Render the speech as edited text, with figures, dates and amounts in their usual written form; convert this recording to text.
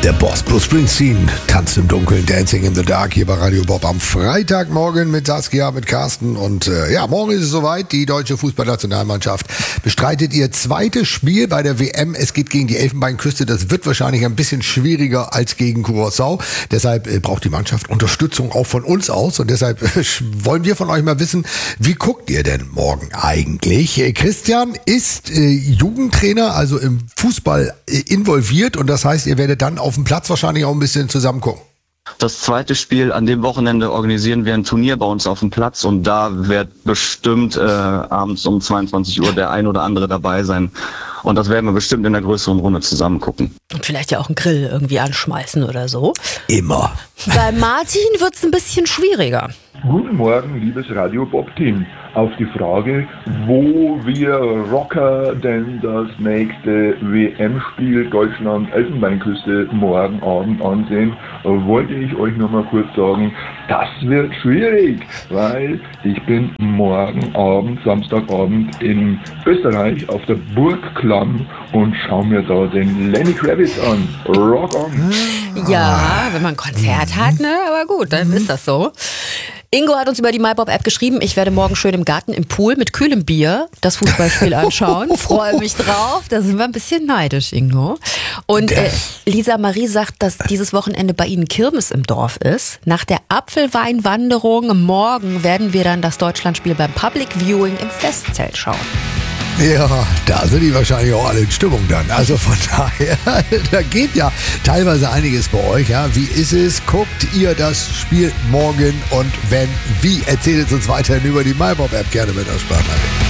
Der Boss, Bruce Springsteen, tanzt im Dunkeln, Dancing in the Dark hier bei Radio Bob am Freitagmorgen mit Saskia, mit Carsten und morgen ist es soweit. Die deutsche Fußballnationalmannschaft bestreitet ihr zweites Spiel bei der WM. Es geht gegen die Elfenbeinküste. Das wird wahrscheinlich ein bisschen schwieriger als gegen Curaçao. Deshalb braucht die Mannschaft Unterstützung auch von uns aus und deshalb wollen wir von euch mal wissen, wie guckt ihr denn morgen eigentlich? Christian ist Jugendtrainer, also im Fußball involviert und das heißt, ihr werdet dann auf dem Platz wahrscheinlich auch ein bisschen zusammen gucken. Das zweite Spiel an dem Wochenende organisieren wir ein Turnier bei uns auf dem Platz und da wird bestimmt abends um 22 Uhr der ein oder andere dabei sein. Und das werden wir bestimmt in einer größeren Runde zusammen gucken. Und vielleicht ja auch einen Grill irgendwie anschmeißen oder so. Immer. Bei Martin wird es ein bisschen schwieriger. Guten Morgen, liebes Radio Bob-Team. Auf die Frage, wo wir Rocker denn das nächste WM-Spiel Deutschland-Elfenbeinküste morgen Abend ansehen, wollte ich euch noch mal kurz sagen, das wird schwierig, weil ich bin morgen Abend, Samstagabend in Österreich auf der Burg Klamm und schaue mir da den Lenny Kravitz an. Rock on! Ja, wenn man ein Konzert hat, ne? Aber gut, dann ist das so. Ingo hat uns über die MyBob-App geschrieben, ich werde morgen schön im Garten im Pool mit kühlem Bier das Fußballspiel anschauen. Freue mich drauf. Da sind wir ein bisschen neidisch, Ingo. Und Lisa Marie sagt, dass dieses Wochenende bei Ihnen Kirmes im Dorf ist. Nach der Apfelweinwanderung morgen werden wir dann das Deutschlandspiel beim Public Viewing im Festzelt schauen. Ja, da sind die wahrscheinlich auch alle in Stimmung dann. Also von daher, da geht ja teilweise einiges bei euch. Ja. Wie ist es? Guckt ihr das Spiel morgen? Und wenn, wie? Erzählt es uns weiterhin über die MyBob-App gerne mit der Sprachnachricht.